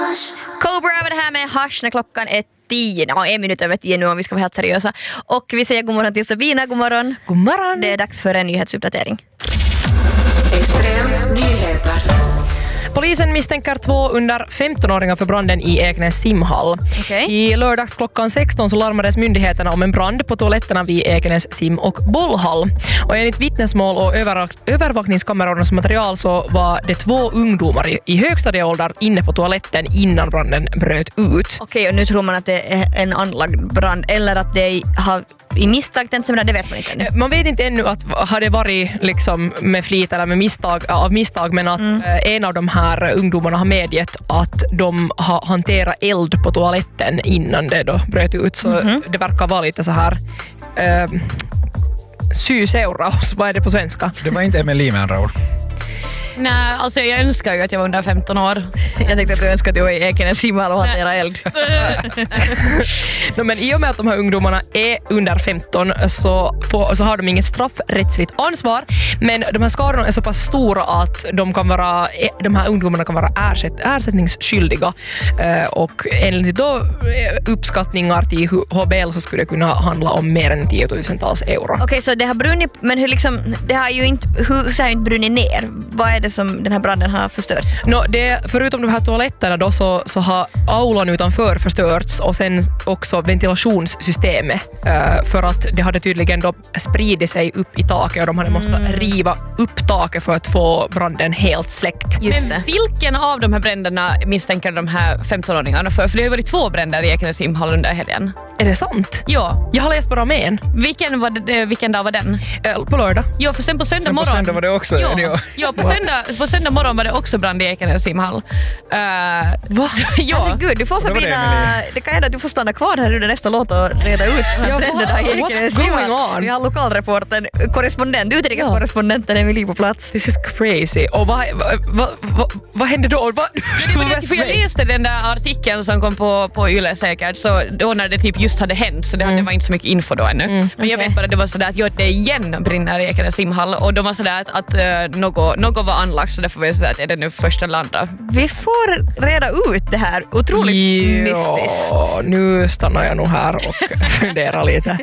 Cobra över det här med Hush när klockan är 10. Ja, 1 minut över 10 nu om vi ska vara helt seriösa. Och vi säger god morgon till Sabina. God morgon. God morgon. Det är dags för en nyhetsuppdatering. Extrem nyheter. Polisen misstänker 2 under 15-åringar för branden i Ekenäs simhall. Okay. I lördags klockan 16 så larmades myndigheterna om en brand på toaletterna vid Ekenäs sim- och bollhall. Och enligt vittnesmål och övervakningskamerornas material så var det 2 ungdomar i högstadieåldern inne på toaletten innan branden bröt ut. Okej, och nu tror man att det är en anlagd brand eller att det har i misstag tänt sig, men det vet man inte ännu. Man vet inte ännu att har det varit liksom med flit eller med misstag, men att en av de här ungdomarna har medgett att de har hanterat eld på toaletten innan det då bröt ut. Så det verkar vara lite så här syseuraus. Vad är det på svenska? Det var inte Emily med andra ord. Nej, alltså jag önskar ju att jag var under 15 år. Jag tänkte att du önskar att du var i Ekenäs simhall och hanterar eld. Men i och med att de här ungdomarna är under 15 så har de inget straffrättsligt ansvar, men de här skadorna är så pass stora att de här ungdomarna kan vara ersättningsskyldiga, och enligt då uppskattningar till HBL så skulle det kunna handla om mer än 10 000-tals euro. Okej, så det har brunnit, men det har ju inte brunnit ner. Vad är det som den här branden har förstört? Förutom de här toaletterna då så har aulan utanför förstörts och sen också ventilationssystemet, för att det hade tydligen då spridit sig upp i taket och de hade måste riva upp taket för att få branden helt släckt. Just Men det. vilken av de här bränderna misstänker de här 15-åringarna för? För det har ju varit 2 bränder i Ekenäs simhall under helgen. Är det sant? Ja. Jag har läst bara med en. Vilken dag var den? På lördag. Ja, för sen på söndag Sen på morgon. söndag var det också. Ja, på söndag morgon var det också brand i Ekenäs simhall. Va? Ja. Herregud, du får Då var det Sabina, Emily. det kan hända att du får stanna kvar här under nästa låt och reda ut de här bränderna i Ekenäs what's simhall. going on? Vi har lokalreporten, utrikeskorrespondenten Emily på plats. This is crazy. Och vad hände då? För jag läste den där artikeln som kom på Yle säkert, så då när det typ just hade hänt, så det var inte så mycket info då ännu. Men jag vet bara att det var sådär att det igen brinner i Ekenäs simhall, och de var sådär att något var anlagt, så därför var jag sådär att är det nu första eller andra. Vi får reda ut det här otroligt mystiskt. Nu stannar jag nog här och funderar lite.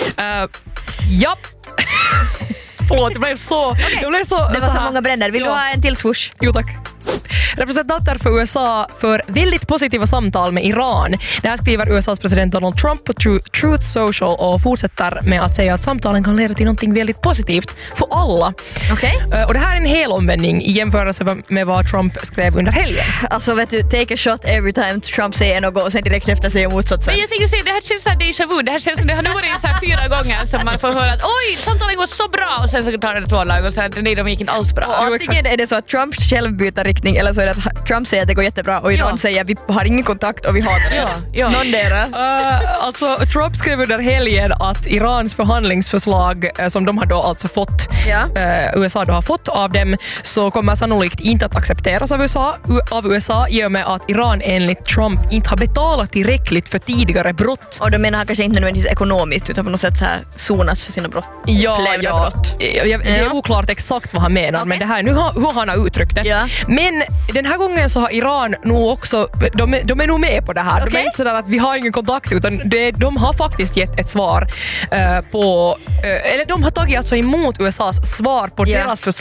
Ja. Förlåt, det blev så... Det var så många bränder. Vill du ha en till swoosh? Jo, tack. Representanter för USA för väldigt positiva samtal med Iran. Det här skriver USAs president Donald Trump på Truth Social och fortsätter med att säga att samtalen kan leda till något väldigt positivt för alla. Okej. Och det här är en hel omvändning i jämförelse med vad Trump skrev under helgen. Alltså vet du, take a shot every time Trump säger något och sen direkt efter säger motsatsen. Men jag tänkte säga, det här känns såhär déjà vu. Det här känns som det har nu varit så här 4 gånger som man får höra att oj, samtalen går så bra, och sen så tar det 2 lag och så här, nej, de gick inte alls bra. Och antingen är det så att Trump själv byter riktning eller så är det att Trump säger att det går jättebra och Iran säger att vi har ingen kontakt och vi hatar det. Ja. Någondera. Alltså Trump skrev under helgen att Irans förhandlingsförslag som de har då alltså fått, USA då har fått av dem, så kommer sannolikt inte att accepteras av USA i och med att Iran enligt Trump inte har betalat tillräckligt för tidigare brott. Och de menar han kanske inte nödvändigtvis ekonomiskt utan på något sätt så här zonas för sina brott. Brott. Det är oklart exakt vad han menar, men det här nu hur han har uttryckt det. Ja. Men den här gången så har Iran nog också, de är nog med på det här. De är inte sådär att vi har ingen kontakt, utan de har faktiskt gett ett svar på, eller de har tagit alltså emot USAs svar på deras förslag